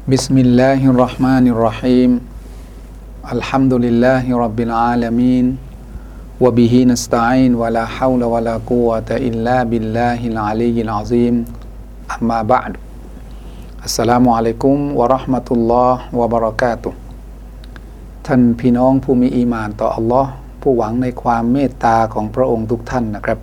بسم الله الرحمن الرحيم الحمد لله رب العالمين وبه نستعين ولا حول ولا قوة إلا بالله العلي العظيم أما بعد السلام عليكم ورحمة الله وبركاته ท่านพี่น้องผู้มีอีหม่านต่ออัลลอฮ์ผู้หวังในความเมตตาของพระองค์ทุกท่านนะครับ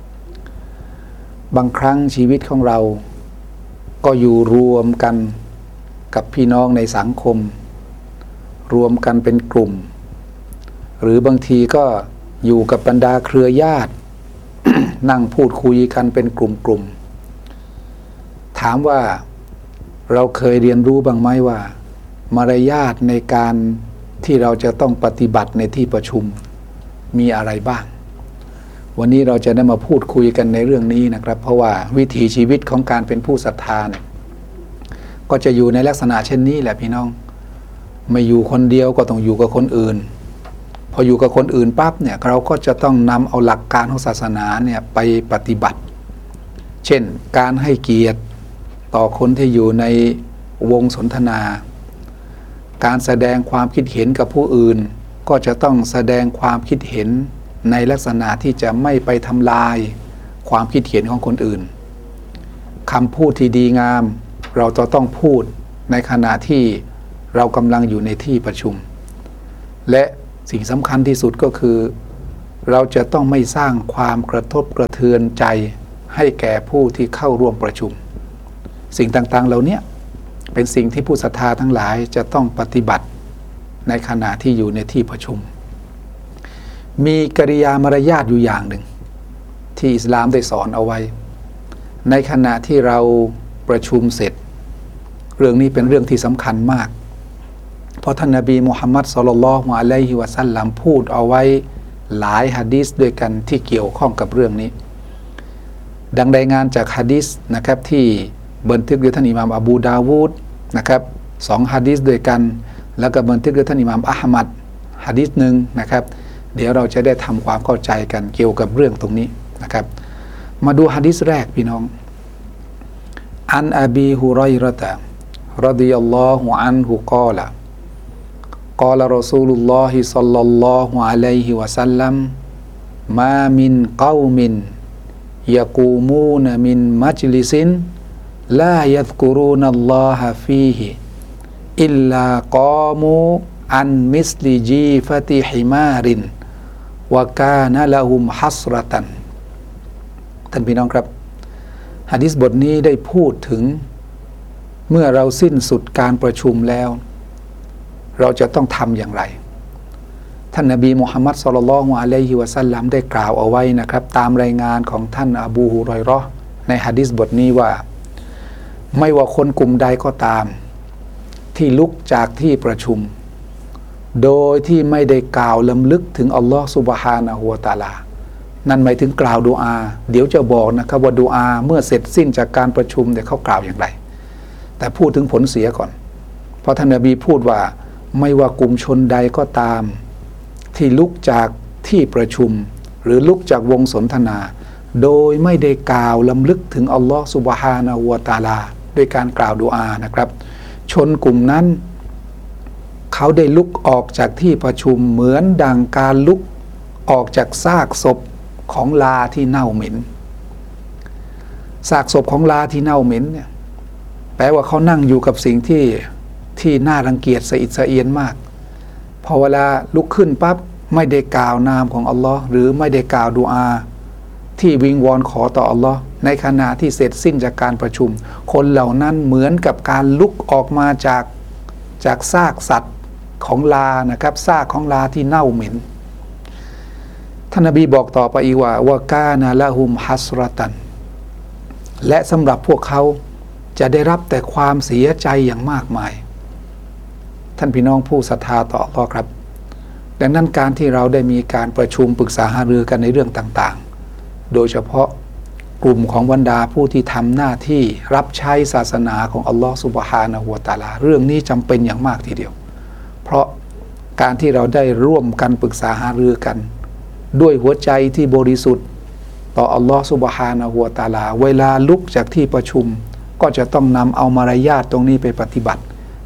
บางครั้งชีวิตของเราก็อยู่รวมกันกับพี่น้องในสังคมรวมกันเป็นกลุ่มหรือบางทีก็อยู่กับบรรดาเครือญาติ นั่งพูดคุยกันเป็นกลุ่มถามว่าเราเคยเรียนรู้บ้างไหมว่ามารยาทในการที่เราจะต้องปฏิบัติในที่ประชุมมีอะไรบ้างวันนี้เราจะได้มาพูดคุยกันในเรื่องนี้นะครับเพราะว่าวิถีชีวิตของการเป็นผู้ศรัทธาเนี่ยก็จะอยู่ในลักษณะเช่นนี้แหละพี่น้องไม่อยู่คนเดียวก็ต้องอยู่กับคนอื่นพออยู่กับคนอื่นปั๊บเนี่ยเราก็จะต้องนำเอาหลักการของศาสนาเนี่ยไปปฏิบัติเช่นการให้เกียรติต่อคนที่อยู่ในวงสนทนาการแสดงความคิดเห็นกับผู้อื่นก็จะต้องแสดงความคิดเห็นในลักษณะที่จะไม่ไปทำลายความคิดเห็นของคนอื่นคำพูดที่ดีงามเราจะต้องพูดในขณะที่เรากำลังอยู่ในที่ประชุมและสิ่งสำคัญที่สุดก็คือเราจะต้องไม่สร้างความกระทบกระเทือนใจให้แก่ผู้ที่เข้าร่วมประชุมสิ่งต่างๆเหล่านี้เป็นสิ่งที่ผู้ศรัทธาทั้งหลายจะต้องปฏิบัติในขณะที่อยู่ในที่ประชุมมีกิริยามารยาทอยู่อย่างหนึ่งที่อิสลามได้สอนเอาไว้ในขณะที่เราประชุมเสร็จเรื่องนี้เป็นเรื่องที่สำคัญมากเพราะท่านนบีมุฮัมมัดศ็อลลัลลอฮุอะลัยฮิวะซัลลัมพูดเอาไว้หลายหะดีษด้วยกันที่เกี่ยวข้องกับเรื่องนี้ดังรายงานจากหะดีษนะครับที่บันทึกโดยท่านอิหม่ามอบูดาวูดนะครับ2หะดีษด้วยกันแล้วก็บันทึกโดยท่านอิหม่ามอะห์มัดหะดีษหนึ่งนะครับเดี๋ยวเราจะได้ทำความเข้าใจกันเกี่ยวกับเรื่องตรงนี้นะครับมาดูหะดีษแรกพี่น้องอันอบีฮุรอยเราะฮ์รอฎิยัลลอฮุอันฮุกอละกอลรอซูลุลลอฮิศ็อลลัลลอฮุอะลัยฮิวะซัลลัมมามินกอมินยะกูมูนมินมัจลิซินลายัซกุรูนัลลอฮะฟีฮิอิลลากอมูอันมิสลิจีฟะติฮิมารินวะกานะละฮุมฮัสเราะตันท่านพี่น้องครับหะดีษบทนี้ได้พูดถึงเมื่อเราสิ้นสุดการประชุมแล้วเราจะต้องทำอย่างไรท่านนบีมุฮัมมัดศ็อลลัลลอฮุอะลัยฮิวะซัลลัมได้กล่าวเอาไว้นะครับตามรายงานของท่านอบูฮุรอยเราะห์ในหะดีษบทนี้ว่าไม่ว่าคนกลุ่มใดก็ตามที่ลุกจากที่ประชุมโดยที่ไม่ได้กล่าวลำลึกถึงอัลลอฮฺซุบฮานะฮูวะตะอาลานั่นหมายถึงกล่าวดุอาเดี๋ยวจะบอกนะครับว่าดุอาเมื่อเสร็จสิ้นจากการประชุมเนี่ยเขากล่าวอย่างไรแต่พูดถึงผลเสียก่อนเพราะท่านนบีพูดว่าไม่ว่ากลุ่มชนใดก็ตามที่ลุกจากที่ประชุมหรือลุกจากวงสนทนาโดยไม่ได้กล่าวลำลึกถึงอัลลอฮฺซุบฮานะฮูวะตะอาลาด้วยการกล่าวดุอานะครับชนกลุ่มนั้นเขาได้ลุกออกจากที่ประชุมเหมือนดังการลุกออกจากซากศพของลาที่เน่าเหม็นซากศพของลาที่เน่าเหม็นเนี่ยแปลว่าเขานั่งอยู่กับสิ่งที่น่ารังเกียจสะอิดสะเอียนมากพอเวลาลุกขึ้นปั๊บไม่ได้กล่าวนามของอัลลอฮ์หรือไม่ได้กล่าวดุอาที่วิงวอนขอต่ออัลลอฮ์ในขณะที่เสร็จสิ้นจากการประชุมคนเหล่านั้นเหมือนกับการลุกออกมาจากซากสัตว์ของลานะครับซากของลาที่เน่าเหม็นท่านนบีบอกต่อไปอีกว่ากานะละฮุมฮัสเราะตันและสำหรับพวกเขาจะได้รับแต่ความเสียใจอย่างมากมายท่านพี่น้องผู้ศรัทธาต่ออัลเลาะห์ครับดังนั้นการที่เราได้มีการประชุมปรึกษาหารือกันในเรื่องต่างๆโดยเฉพาะกลุ่มของบรรดาผู้ที่ทำหน้าที่รับใช้ศาสนาของอัลลอฮฺซุบฮานะฮูวะตะอาลาเรื่องนี้จำเป็นอย่างมากทีเดียวเพราะการที่เราได้ร่วมกันปรึกษาหารือกันด้วยหัวใจที่บริสุทธิ์ต่ออัลลอฮฺซุบฮานะฮูวะตะอาลาเวลาลุกจากที่ประชุมก็จะต้องนำเอามารยาทตรงนี้ไปปฏิบัติ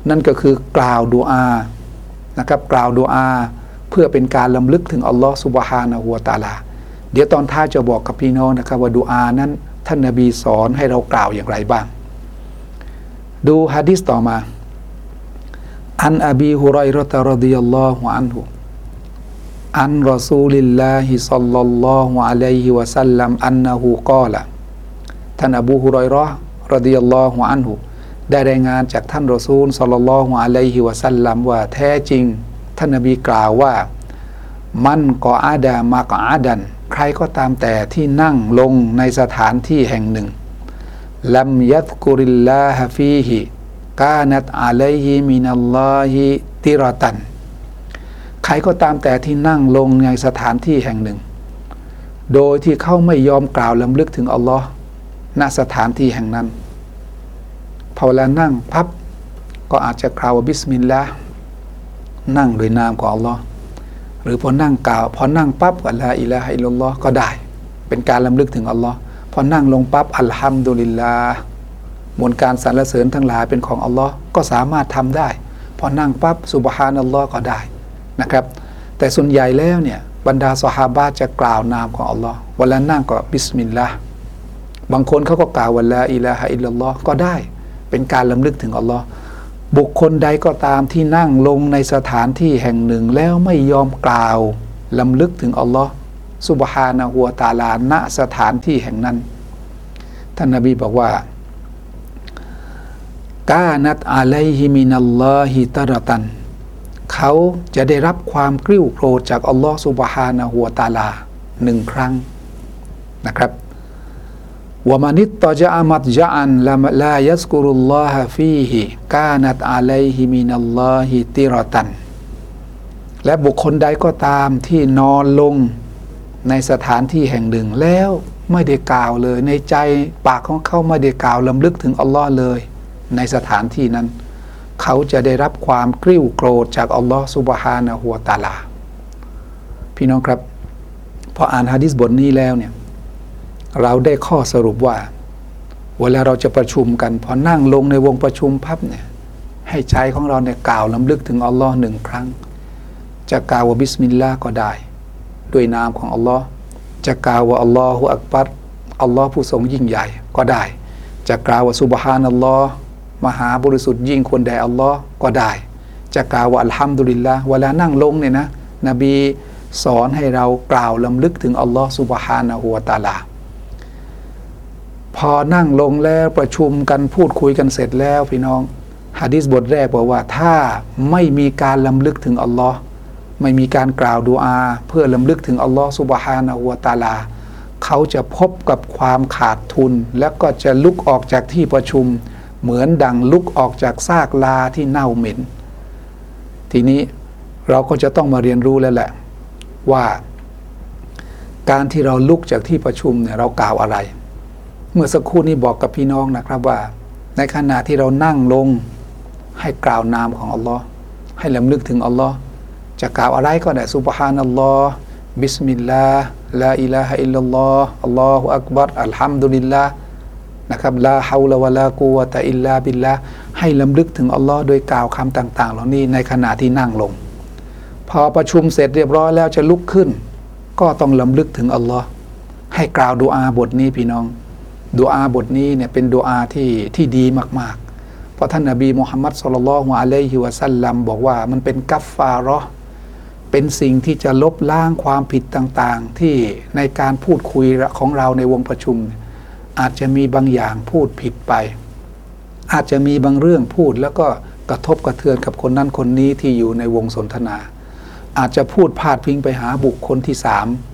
นั่นก็คือกล่าวดุอานะครับกล่าวดุอาเพื่อเป็นการลำลึกถึงอัลลอฮฺซุบฮานะฮูวะตะอาลาเดี๋ยวตอนท้ายจะบอกกับพี่น้องนะครับว่าดุอานั้นท่านนบีสอนให้เรากล่าวอย่างไรบ้างดูหะดีษต่อมาอันอบีฮุรอยเราะฮ์รอฎิยัลลอฮุอันฮุอันรอซูลิลลาฮิศ็อลลัลลอฮุอะลัยฮิวะซัลลัมอันนะฮูกอละท่านอบูฮุรอยเราะห์รอฎิยัลลอฮุอันฮุได้รายงานจากท่านรอซูลศ็อลลัลลอฮุอะลัยฮิวะซัลลัมว่าแท้จริงท่านนบีกล่าวว่ามันกออาดามากออาดันใครก็ตามแต่ที่นั่งลงในสถานที่แห่งหนึ่งลัมยัซกุริลลาฮะฟีฮิกานัตอะลัยฮิมินัลลอฮิติรอตันใครก็ตามแต่ที่นั่งลงในสถานที่แห่งหนึ่งโดยที่เขาไม่ยอมกล่าวลำลึกถึงอัลลอฮ์ณสถานที่แห่งนั้นพอเวลานั่งพับก็อาจจะกล่าวบิสมิลลาห์นั่งโดยนามของอัลลอฮ์หรือพอนั่งปั๊บก็ลาอิลาฮะอิลลัลลอฮ์ก็ได้เป็นการลำลึกถึงอัลลอฮ์พอนั่งลงปั๊บอัลฮัมดุลิลลาห์มวลการสรรเสริญทั้งหลายเป็นของอัลลอฮ์ก็สามารถทำได้พอนั่งปั๊บซุบฮานัลลอฮ์ก็ได้นะครับแต่ส่วนใหญ่แล้วเนี่ยบรรดาซอฮาบะห์จะกล่าวนามของอัลลอฮ์เวลานั่งก็บิสมิลลาห์บางคนเขาก็กล่าวว่าลาอิลาฮะอิลลัลลอฮ์ก็ได้เป็นการลำลึกถึงอัลลอฮ์บุคคลใดก็ตามที่นั่งลงในสถานที่แห่งหนึ่งแล้วไม่ยอมกล่าวลำลึกถึงอัลลอฮ์ซุบฮานะฮูวะตะอาลาณสถานที่แห่งนั้นท่านนบีบอกว่ากานัตอะลัยฮิมินัลลอฮิตะรอตันเขาจะได้รับความกริ้วโกรธจากอัลลอฮ์ซุบฮานะฮูวะตะอาลาหนึ่งครั้งนะครับวะมานิตตะจะอะมัตจะอันลายัซกุรุลลอฮะฟีฮิกานัตอะลัยฮิมินัลลอฮิติรอตันและบุคคลใดก็ตามที่นอนลงในสถานที่แห่งหนึ่งแล้วไม่ได้กล่าวเลยในใจปากของเขาไม่ได้กล่าวลำลึกถึงอัลลอฮ์เลยในสถานที่นั้นเขาจะได้รับความกริ้วโกรธจากอัลลอฮ์ซุบฮานะฮูวะตะอาลาพี่น้องครับพออ่านหะดีษบทนี้แล้วเนี่ยเราได้ข้อสรุปว่าเวลาเราจะประชุมกันพอนั่งลงในวงประชุมพับเนี่ยให้ใจของเราเนี่ยกล่าวลำลึกถึงอัลลอฮ์หนึ่งครั้งจะกล่าวว่าบิสมิลลาห์ก็ได้ด้วยนามของอัลลอฮ์จะกล่าวว่าอัลลอฮุอักบัรอัลลอฮ์ผู้ทรงยิ่งใหญ่ก็ได้จะกล่าวว่าซุบฮานัลลอฮ์มหาบริสุทธิ์ยิ่งคนใดอัลลอฮ์ก็ได้จะกล่าวว่าอัลฮัมดุลิลละห์เวลานั่งลงเนี่ยนะนบีสอนให้เรากล่าวลำลึกถึงอัลลอฮ์ซุบฮานะฮูวะตะอาลาพอนั่งลงแล้วประชุมกันพูดคุยกันเสร็จแล้วพี่น้องหะดีษบทแรกบอกว่าถ้าไม่มีการลำลึกถึงอัลลอฮ์ไม่มีการกล่าวดุอาเพื่อลำลึกถึงอัลลอฮ์ซุบฮานะฮูวะตะอาลาเขาจะพบกับความขาดทุนและก็จะลุกออกจากที่ประชุมเหมือนดังลุกออกจากซากลาที่เน่าเหม็นทีนี้เราก็จะต้องมาเรียนรู้แล้วแหละว่าการที่เราลุกจากที่ประชุมเนี่ยเรากล่าวอะไรเมื่อสักครู่นี้บอกกับพี่น้องนะครับว่าในขณะที่เรานั่งลงให้กล่าวนามของอัลลอฮ์ให้ลำลึกถึงอัลลอฮ์จะกล่าวอะไรก็ได้ซุบฮานัลลอฮ์บิสมิลลาห์ลาอิลาฮะอิลลัลลอฮ์อัลลอฮุอักบัรอัลฮัมดุลิลลาห์นะครับลาฮาวละวะลากุวะตะอิลลาบิลลาห์ให้ลำลึกถึงอัลลอฮ์โดยกล่าวคำต่างๆเหล่านี้ในขณะที่นั่งลงพอประชุมเสร็จเรียบร้อยแล้วจะลุกขึ้นก็ต้องลำลึกถึงอัลลอฮ์ให้กล่าวดุอาบทนี้พี่น้องดุอาบทนี้เนี่ยเป็นดุอาที่ดีมากๆเพราะท่านนบีมุฮัมมัดศ็อลลัลลอฮุอะลัยฮิวะซัลลัมบอกว่ามันเป็นกัฟฟาเราะห์เป็นสิ่งที่จะลบล้างความผิดต่างๆที่ในการพูดคุยของเราในวงประชุมอาจจะมีบางอย่างพูดผิดไปอาจจะมีบางเรื่องพูดแล้วก็กระทบกระเทือนกับคนนั้นคนนี้ที่อยู่ในวงสนทนาอาจจะพูดพาดพิงไปหาบุคคลที่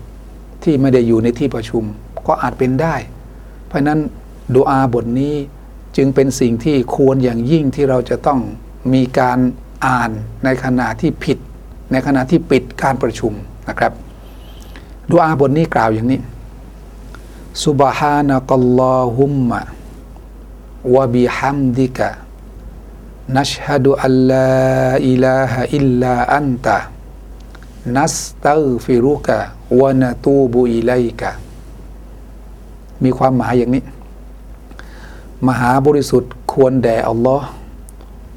3ที่ไม่ได้อยู่ในที่ประชุมก็อาจเป็นได้เพราะนั้นดุอาบทนี้จึงเป็นสิ่งที่ควรอย่างยิ่งที่เราจะต้องมีการอ่านในขณะที่ผิดในขณะที่ปิดการประชุมนะครับดุอาบทนี้กล่าวอย่างนี้ซุบฮานะกัลลอฮุมมะวะบิฮัมดิกะนัชฮะดุอัลลาอิลาฮะอิลลาอันตะนัสตัฆฟิรุกะวะนะตูบุอิลัยกะมีความหมายอย่างนี้มหาบริสุทธิ์ควรแด่อัลลอฮ์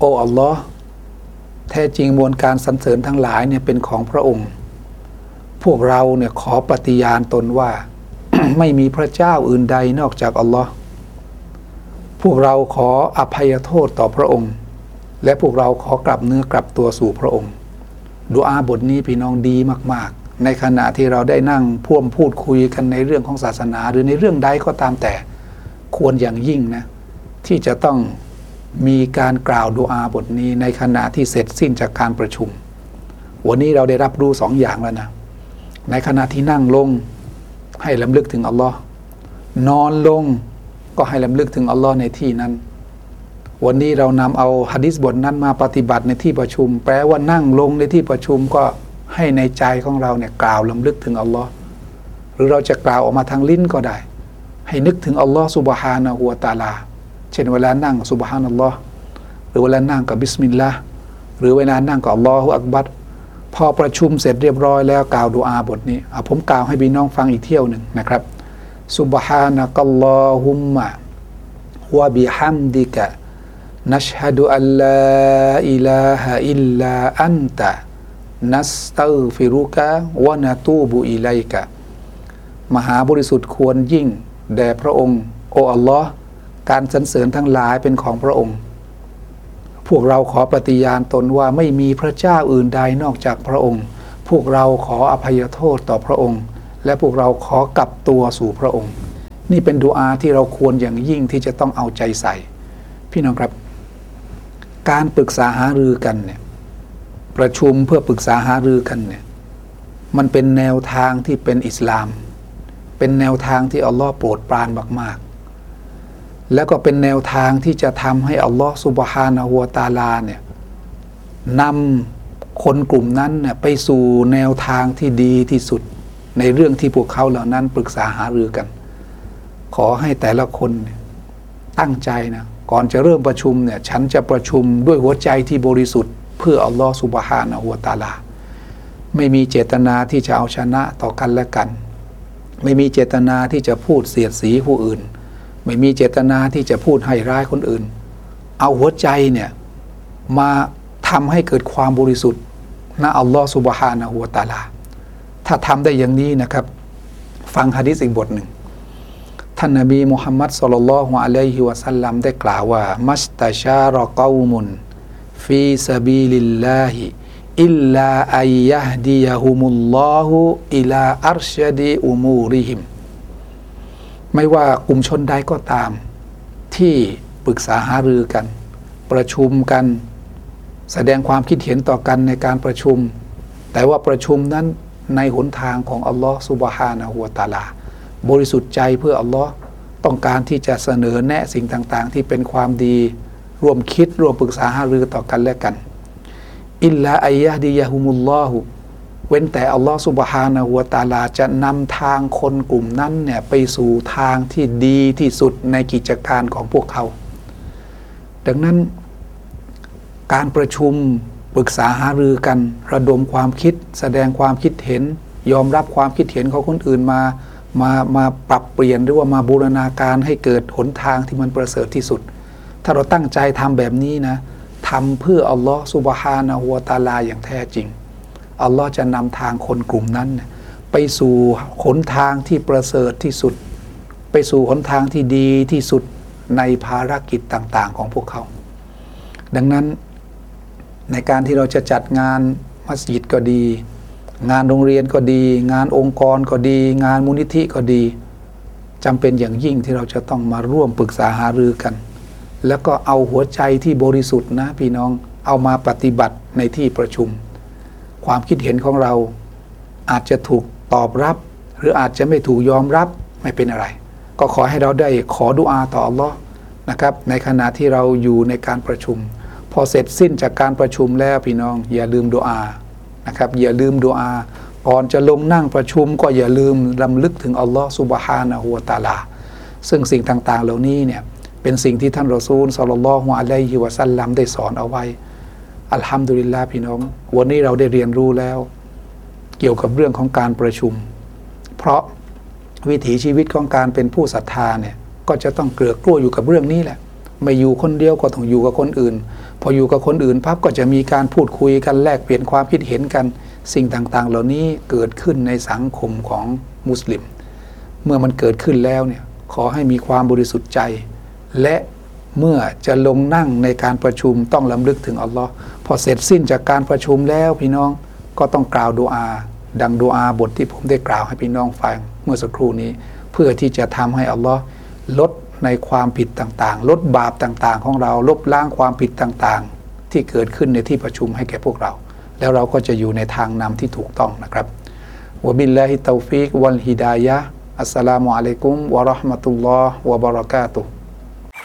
โอ้อัลลอฮ์แท้จริงมวลการสรรเสริญทั้งหลายเนี่ยเป็นของพระองค์พวกเราเนี่ยขอปฏิญาณตนว่า ไม่มีพระเจ้าอื่นใดนอกจากอัลลอฮ์พวกเราขออภัยโทษต่อพระองค์และพวกเราขอกลับเนื้อกลับตัวสู่พระองค์ดุอาบทนี้พี่น้องดีมากๆในขณะที่เราได้นั่งพ่วมพูดคุยกันในเรื่องของศาสนาหรือในเรื่องใดก็ตามแต่ควรอย่างยิ่งนะที่จะต้องมีการกล่าวดุอาบทนี้ในขณะที่เสร็จสิ้นจากการประชุมวันนี้เราได้รับรู้2 อย่างแล้วนะในขณะที่นั่งลงให้รำลึกถึงอัลลอฮ์นอนลงก็ให้รำลึกถึงอัลลอฮ์ในที่นั้นวันนี้เรานำเอาหะดีษบทนั้นมาปฏิบัติในที่ประชุมแปลว่านั่งลงในที่ประชุมก็ให้ในใจของเราเนี่ยกล่าวรำลึกถึงอัลลอฮ์หรือเราจะกล่าวออกมาทางลิ้นก็ได้ให้นึกถึงอัลลอฮ์ซุบฮานะฮูวะตะอาลาเช่นเวลานั่งซุบฮานัลลอฮ์หรือเวลานั่งกับบิสมิลลาห์หรือเวลานั่งกับอัลลอฮุอักบัรพอประชุมเสร็จเรียบร้อยแล้วกล่าวดุอาบทนี้ผมกล่าวให้พี่น้องฟังอีกเที่ยวหนึ่งนะครับซุบฮานะกัลลอฮุมมะวะบิฮัมดิกะนัชฮะดุอัลลาอิลาฮะอิลลาอันตะนัสตัฆฟิรุกะวะนะตูบุอิลัยกะมหาบริสุทธิ์ควรยิ่งแด่พระองค์โอ้อัลลอฮ์การสรรเสริญทั้งหลายเป็นของพระองค์พวกเราขอปฏิญาณตนว่าไม่มีพระเจ้าอื่นใดนอกจากพระองค์พวกเราขออภัยโทษต่อพระองค์และพวกเราขอกลับตัวสู่พระองค์นี่เป็นดุอาที่เราควรอย่างยิ่งที่จะต้องเอาใจใส่พี่น้องครับการปรึกษาหารือกันเนี่ยประชุมเพื่อปรึกษาหารือกันเนี่ยมันเป็นแนวทางที่เป็นอิสลามเป็นแนวทางที่อัลลอฮ์โปรดปรานมากๆแล้วก็เป็นแนวทางที่จะทำให้อัลลอฮ์ซุบฮานะฮูวะตะอาลาเนี่ยนำคนกลุ่มนั้นเนี่ยไปสู่แนวทางที่ดีที่สุดในเรื่องที่พวกเขาเหล่านั้นปรึกษาหารือกันขอให้แต่ละคนตั้งใจนะก่อนจะเริ่มประชุมเนี่ยฉันจะประชุมด้วยหัวใจที่บริสุทธิ์เพื่ออัลลอฮ์ซุบฮานะฮูวะตะอาลาไม่มีเจตนาที่จะเอาชนะต่อกันและกันไม่มีเจตนาที่จะพูดเสียดสีผู้อื่นไม่มีเจตนาที่จะพูดให้ร้ายคนอื่นเอาหัวใจเนี่ยมาทำให้เกิดความบริสุทธิ์นะอัลลอฮ์ซุบฮานะฮูวะตะอาลาถ้าทำได้อย่างนี้นะครับฟังหะดีษอีกบทหนึ่งท่านนบีมุฮัมมัดศ็อลลัลลอฮุอะลัยฮิวะซัลลัมได้กล่าวว่ามัสตะชารอกอมุนฟีซะบีลิลลาฮิอิลลาอัยยะฮดียะฮุมุลลอฮุอิลาอัรชะดีอุมูริฮิมไม่ว่ากลุ่มชนใดก็ตามที่ปรึกษาหารือกันประชุมกันแสดงความคิดเห็นต่อกันในการประชุมแต่ว่าประชุมนั้นในหนทางของอัลลอฮ์ซุบฮานะฮูวะตะอาลาบริสุทธิ์ใจเพื่ออัลลอฮ์ต้องการที่จะเสนอแนะสิ่งต่างๆที่เป็นความดีร่วมคิดร่วมปรึกษาหารือต่อกันและกันอิลลาอัยยะฮดียะฮุมุลลอฮุเว้นแต่อัลลอฮ์ซุบฮานะฮูวะตะอาลาจะนำทางคนกลุ่มนั้นเนี่ยไปสู่ทางที่ดีที่สุดในกิจการของพวกเขาดังนั้นการประชุมปรึกษาหารือกันระดมความคิดแสดงความคิดเห็นยอมรับความคิดเห็นของคนอื่นมาปรับเปลี่ยนหรือว่ามาบูรณาการให้เกิดหนทางที่มันประเสริฐที่สุดถ้าเราตั้งใจทำแบบนี้นะทำเพื่ออัลลอฮ์ซุบฮานะฮูวะตะอาลาอย่างแท้จริงอัลลอฮ์จะนำทางคนกลุ่มนั้นไปสู่หนทางที่ประเสริฐที่สุดไปสู่หนทางที่ดีที่สุดในภารกิจต่างๆของพวกเขาดังนั้นในการที่เราจะจัดงานมัสยิดก็ดีงานโรงเรียนก็ดีงานองค์กรก็ดีงานมูลนิธิก็ดีจำเป็นอย่างยิ่งที่เราจะต้องมาร่วมปรึกษาหารือกันแล้วก็เอาหัวใจที่บริสุทธิ์นะพี่น้องเอามาปฏิบัติในที่ประชุมความคิดเห็นของเราอาจจะถูกตอบรับหรืออาจจะไม่ถูกยอมรับไม่เป็นอะไรก็ขอให้เราได้ขอดุอาต่ออัลลอฮ์นะครับในขณะที่เราอยู่ในการประชุมพอเสร็จสิ้นจากการประชุมแล้วพี่น้องอย่าลืมดุอานะครับอย่าลืมดุอาก่อนจะลงนั่งประชุมก็อย่าลืมรำลึกถึงอัลลอฮ์ซุบฮานะฮูวะตะอาลาซึ่งสิ่งต่างๆเหล่านี้เนี่ยเป็นสิ่งที่ท่านรอซูลศ็อลลัลลอฮุอะลัยฮิวะซัลลัมได้สอนเอาไว้อัลฮัมดุลิลลาห์พี่น้องวันนี้เราได้เรียนรู้แล้วเกี่ยวกับเรื่องของการประชุมเพราะวิถีชีวิตของการเป็นผู้ศรัทธาเนี่ยก็จะต้องเกลือกกลัวอยู่กับเรื่องนี้แหละไม่อยู่คนเดียวก็ต้องอยู่กับคนอื่นพออยู่กับคนอื่นปั๊บก็จะมีการพูดคุยกันแลกเปลี่ยนความคิดเห็นกันสิ่งต่างๆเหล่านี้เกิดขึ้นในสังคมของมุสลิมเมื่อมันเกิดขึ้นแล้วเนี่ยขอให้มีความบริสุทธิ์ใจและเมื่อจะลงนั่งในการประชุมต้องรำลึกถึงอัลลอฮ์พอเสร็จสิ้นจากการประชุมแล้วพี่น้องก็ต้องกล่าวดุอาดังดุอาบทที่ผมได้กล่าวให้พี่น้องฟังเมื่อสักครู่นี้เพื่อที่จะทำให้อัลลอฮ์ลดในความผิดต่างๆลดบาปต่างๆของเราลบล้างความผิดต่างๆที่เกิดขึ้นในที่ประชุมให้แก่พวกเราแล้วเราก็จะอยู่ในทางนำที่ถูกต้องนะครับวะบิลลาฮิตตอฟิกวัลฮิดายะฮ์อัสสลามุอะลัยกุมวะเราะห์มะตุลลอฮ์วะบะเราะกาตุฮ์